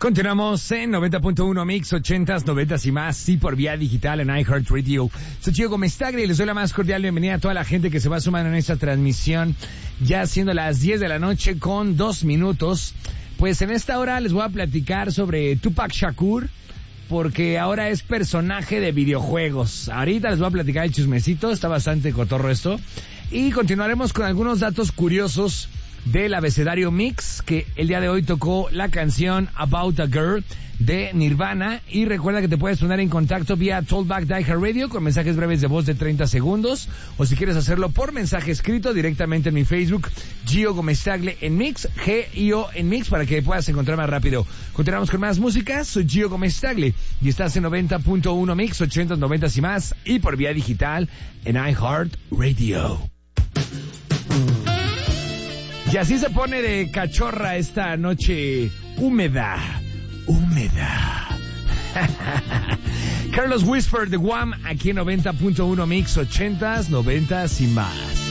Continuamos en 90.1 Mix, 80s, 90s y más, sí, por vía digital en iHeartRadio. Soy Gio Gomestaglia y les doy la más cordial bienvenida a toda la gente que se va sumando en esta transmisión, ya siendo las 10 de la noche con 2 minutos. Pues en esta hora les voy a platicar sobre Tupac Shakur, porque ahora es personaje de videojuegos. Ahorita les voy a platicar el chismecito, está bastante cotorro esto. Y continuaremos con algunos datos curiosos del abecedario Mix, que el día de hoy tocó la canción About a Girl de Nirvana. Y recuerda que te puedes poner en contacto vía Talkback de iHeartRadio con mensajes breves de voz de 30 segundos, o si quieres hacerlo por mensaje escrito directamente en mi Facebook, Gio Gomestaglia en Mix, G-I-O en Mix, para que puedas encontrar más rápido. Continuamos con más música. Soy Gio Gomestaglia y estás en 90.1 Mix, 80s, 90s y más, y por vía digital en iHeartRadio. Y así se pone de cachorra esta noche húmeda. Carlos Whisper de Guam, aquí en 90.1 Mix, 80s, 90s y más.